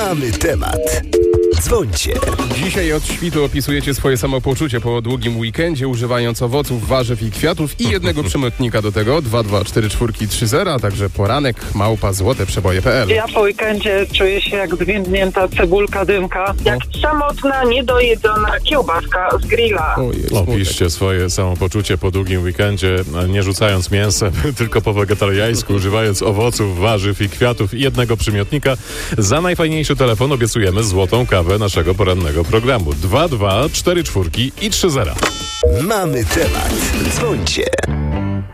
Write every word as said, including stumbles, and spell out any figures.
Mamy temat. Dzwońcie. Dzisiaj od świtu opisujecie swoje samopoczucie po długim weekendzie, używając owoców, warzyw i kwiatów i jednego przymiotnika do tego dwa dwa cztery cztery trzy zero, a także poranek małpa złoteprzeboje kropka p l. Ja po weekendzie czuję się jak zwiędnięta cebulka dymka, jak samotna, niedojedzona kiełbaska z grilla. Ojej, Opiszcie swoje samopoczucie po długim weekendzie, nie rzucając mięsem, tylko po wegetariańsku, używając owoców, warzyw i kwiatów i jednego przymiotnika. Za najfajniejszy telefon obiecujemy złotą kawę naszego porannego programu. dwa dwa cztery cztery i trzy zero. Mamy temat. Dzwońcie.